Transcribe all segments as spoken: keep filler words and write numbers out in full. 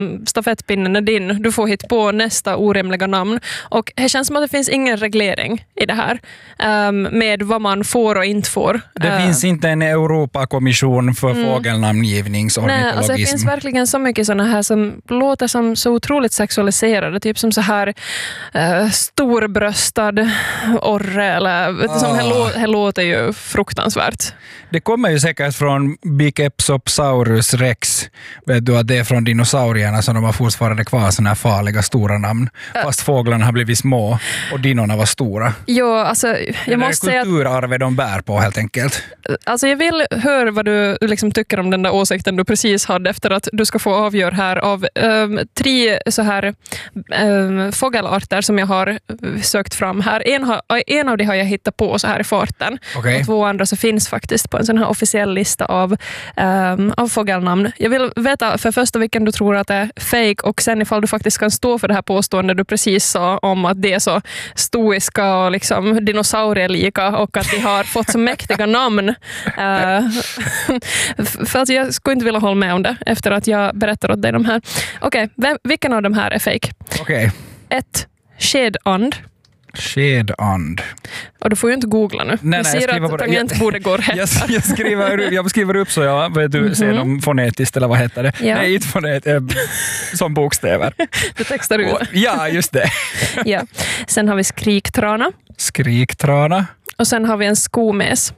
stafettpinnen är din. Du får hit på nästa orimliga namn. Och det känns som att det finns ingen reglering i det här um, med vad man får och inte får. Det uh, finns inte en Europakommission för mm. fågelnamngivningsornitologism. Nej, alltså det finns verkligen så mycket sådana här som låter som så otroligt sexualiserade. Typ som så här uh, storbröstad orre. Eller, vet du, som här, lå- här låter ju fruktansvärt. Det kommer ju säkert från Bicepsopsaurus rex. Vet du att det är från dinosaurierna som de har fortfarande kvar såna här farliga stora namn. Äh. Fast fåglarna har blivit små och dinorna var stora. Jo, alltså jag det måste säga att kulturarvet de bär på helt enkelt. Alltså jag vill höra vad du liksom tycker om den där åsikten du precis hade efter att du ska få avgöra här av um, tre så här um, fågelarter som jag har sökt fram här. En, har, en av de har jag hittat på så här i farten. Okay. Och två andra så finns faktiskt på en sån här officiell lista av, um, av fågelnamn. Jag vill veta för första vilken du tror att det är fake och sen ifall du faktiskt kan stå för det här påståendet du precis sa om att det är så stoiska och liksom dinosaurielika och att de har fått så mäktiga namn. Uh, för att jag skulle inte vilja hålla med om det efter att jag berättar åt dig de här. Okej, okay, vilken av de här är fake? Okej. Okay. Ett, skedand. Skedand. Och du får ju inte googla nu. Nej, jag nej, ser jag att tangentbordet går rätt. Jag, jag, skriver, jag skriver upp så jag vet du, mm-hmm. ser dem fonetiskt eller vad heter det? Ja. Nej, inte fonetiskt, som bokstäver. Du textar ut. Och, ja, just det. Ja. Sen har vi skriktrana. Skriktrana. Och sen har vi en skomes.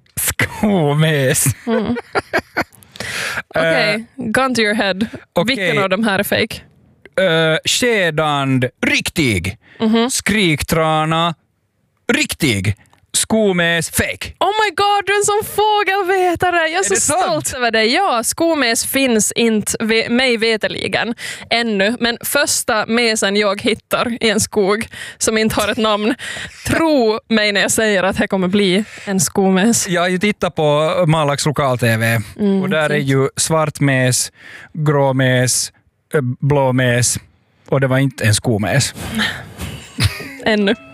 Skomes. Mm. Okej, okay. Gun to your head. Okay. Vilken av de här är fake? Uh, skedand, riktig. Mm-hmm. Skriktrana, riktig. Skomes, fake. Oh my god, du är en sån fågelvetare. Jag är, är så stolt sant? över dig. Ja, skomes finns inte ve- mig veteligen ännu. Men första mesen jag hittar i en skog som inte har ett namn, tro mig när jag säger att det kommer bli en skomes. Jag har ju tittat på Malax lokal-tv mm, och där fint. är ju svartmes, gråmes, blåmes och det var inte en skomes. Ännu.